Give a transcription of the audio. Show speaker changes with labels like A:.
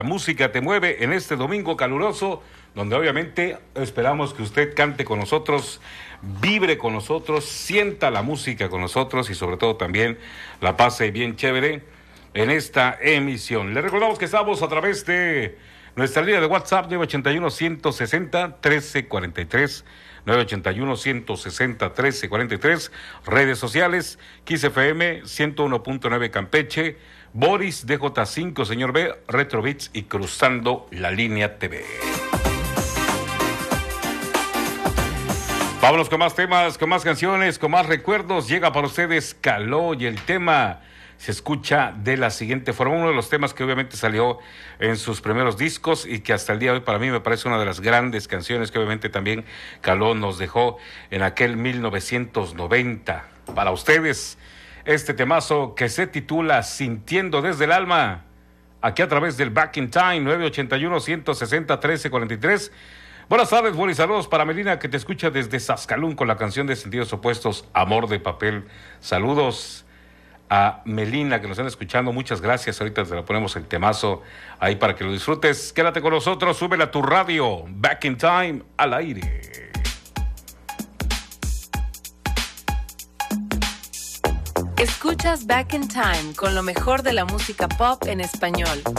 A: La música te mueve en este domingo caluroso, donde obviamente esperamos que usted cante con nosotros, vibre con nosotros, sienta la música con nosotros y sobre todo también la pase bien chévere en esta emisión. Le recordamos que estamos a través de nuestra línea de WhatsApp 981-160-1343, 981-160-1343, redes sociales, Kiss FM 101.9 Campeche, Boris DJ5, Señor B, Retro Beats y Cruzando la Línea TV. Vámonos con más temas, con más canciones, con más recuerdos. Llega para ustedes Caló y el tema se escucha de la siguiente forma. Uno de los temas que obviamente salió en sus primeros discos y que hasta el día de hoy para mí me parece una de las grandes canciones que obviamente también Caló nos dejó en aquel 1990. Para ustedes, este temazo que se titula Sintiendo desde el alma, aquí a través del Back in Time, 981-160-1343. Buenas tardes, Boris, saludos para Melina, que te escucha desde Sascalún con la canción de Sentidos Opuestos, Amor de Papel. Saludos a Melina, que nos están escuchando, muchas gracias. Ahorita te lo ponemos el temazo ahí para que lo disfrutes. Quédate con nosotros, súbela a tu radio. Back in Time al aire.
B: Escuchas Back in Time con lo mejor de la música pop en español.